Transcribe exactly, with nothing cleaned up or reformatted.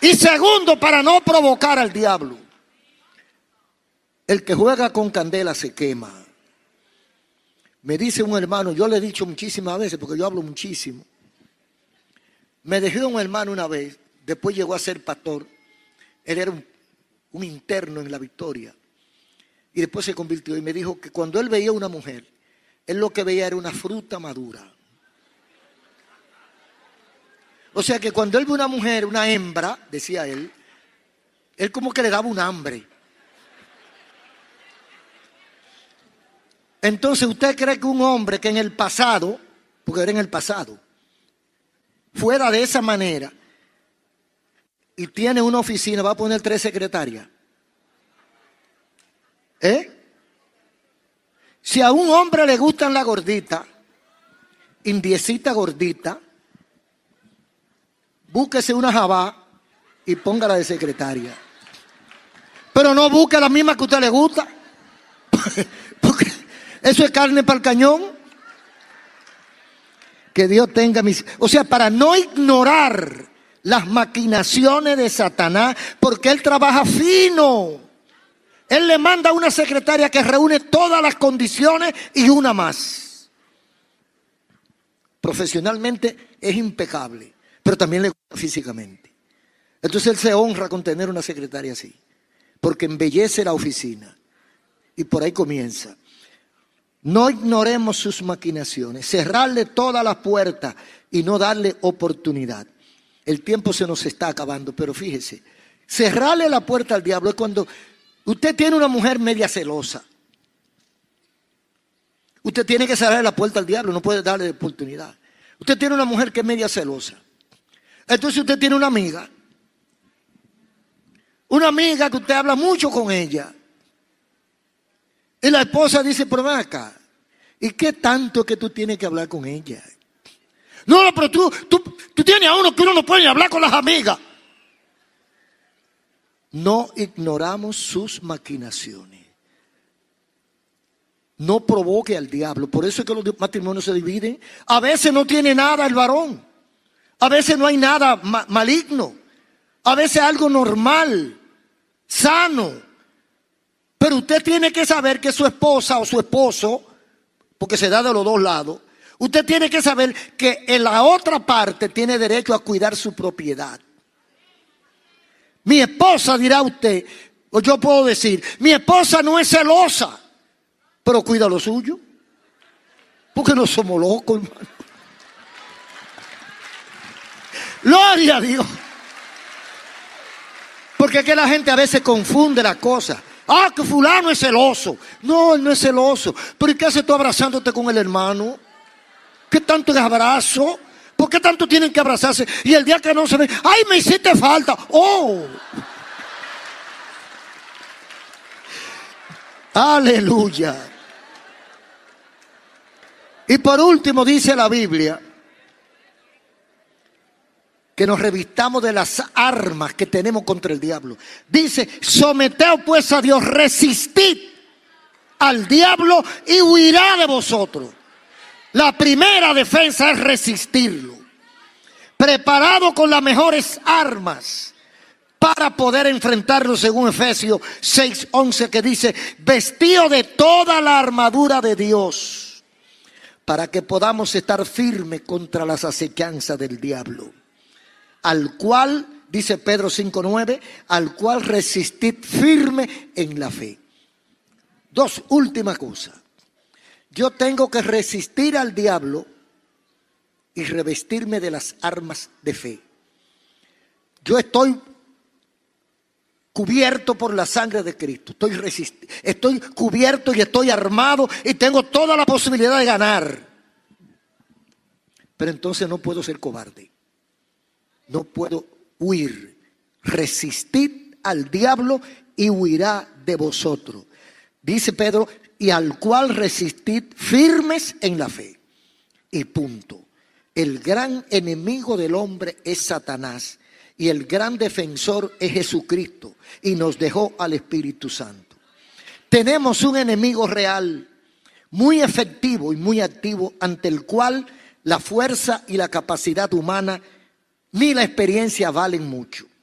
Y segundo, para no provocar al diablo. El que juega con candela se quema. Me dice un hermano, yo le he dicho muchísimas veces, porque yo hablo muchísimo. Me dejó un hermano una vez, después llegó a ser pastor. Él era un, un interno en La Victoria. Y después se convirtió y me dijo que cuando él veía una mujer, él lo que veía era una fruta madura. O sea que cuando él ve una mujer, una hembra, decía él, él como que le daba un hambre. Entonces, ¿usted cree que un hombre que en el pasado, porque era en el pasado, fuera de esa manera y tiene una oficina, va a poner tres secretarias? ¿Eh? Si a un hombre le gustan la gordita, indiecita gordita, búsquese una jabá y póngala de secretaria. Pero no busque la misma que a usted le gusta. Porque eso es carne para el cañón. Que Dios tenga mis... O sea, para no ignorar las maquinaciones de Satanás, porque él trabaja fino. Él le manda a una secretaria que reúne todas las condiciones y una más. Profesionalmente es impecable, pero también le gusta físicamente. Entonces él se honra con tener una secretaria así, porque embellece la oficina. Y por ahí comienza. No ignoremos sus maquinaciones, cerrarle todas las puertas y no darle oportunidad. El tiempo se nos está acabando, pero fíjese, cerrarle la puerta al diablo es cuando usted tiene una mujer media celosa. Usted tiene que cerrarle la puerta al diablo, no puede darle oportunidad. Usted tiene una mujer que es media celosa. Entonces usted tiene una amiga. Una amiga que usted habla mucho con ella. Y la esposa dice, pero ven acá, ¿y qué tanto que tú tienes que hablar con ella? No, pero tú, tú, tú tienes a uno que uno no puede hablar con las amigas. No ignoramos sus maquinaciones. No provoque al diablo. Por eso es que los matrimonios se dividen. A veces no tiene nada el varón. A veces no hay nada ma- maligno. A veces algo normal, sano. Pero usted tiene que saber que su esposa o su esposo, porque se da de los dos lados, usted tiene que saber que en la otra parte tiene derecho a cuidar su propiedad. Mi esposa, dirá usted, o yo puedo decir, mi esposa no es celosa, pero cuida lo suyo. Porque no somos locos, hermano. Gloria a Dios. Porque es que la gente a veces confunde las cosas. Ah, que fulano es celoso. No, él no es celoso. Pero ¿y qué haces tú abrazándote con el hermano? ¿Qué tanto es abrazo? ¿Por qué tanto tienen que abrazarse? Y el día que no se ven, ¡ay, me hiciste falta! ¡Oh! ¡Aleluya! Y por último dice la Biblia que nos revistamos de las armas que tenemos contra el diablo. Dice, someteos pues a Dios, resistid al diablo y huirá de vosotros. La primera defensa es resistirlo. Preparado con las mejores armas para poder enfrentarlo, según Efesios seis once, que dice, vestido de toda la armadura de Dios, para que podamos estar firmes contra las acechanzas del diablo. Al cual, dice Pedro cinco nueve, al cual resistid firme en la fe. Dos últimas cosas. Yo tengo que resistir al diablo y revestirme de las armas de fe. Yo estoy cubierto por la sangre de Cristo. Estoy, resist- estoy cubierto y estoy armado y tengo toda la posibilidad de ganar. Pero entonces no puedo ser cobarde. No puedo huir. Resistid al diablo y huirá de vosotros. Dice Pedro, y al cual resistid firmes en la fe. Y punto. El gran enemigo del hombre es Satanás y el gran defensor es Jesucristo y nos dejó al Espíritu Santo. Tenemos un enemigo real, muy efectivo y muy activo, ante el cual la fuerza y la capacidad humana ni la experiencia valen mucho.